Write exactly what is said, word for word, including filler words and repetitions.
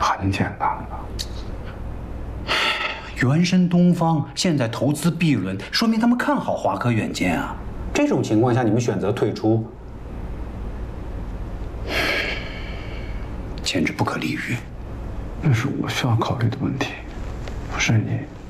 很简单的。 原神东方现在投资 B 轮，说明他们看好华科软件啊。这种情况下，你们选择退出，简直不可理喻。 那是我需要考虑的问题，不是你。